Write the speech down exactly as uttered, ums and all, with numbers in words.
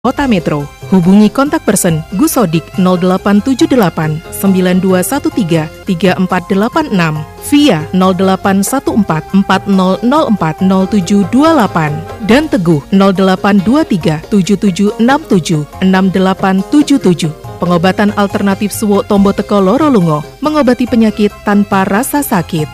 Kota Metro. Hubungi kontak person Gus Sodik nol delapan tujuh delapan sembilan dua satu tiga tiga empat delapan enam via nol delapan satu empat empat nol nol empat nol tujuh dua delapan dan Teguh nol delapan dua tiga tujuh tujuh enam tujuh enam delapan tujuh tujuh. Pengobatan alternatif Suwo Tombo Teko Loro Lungo, mengobati penyakit tanpa rasa sakit.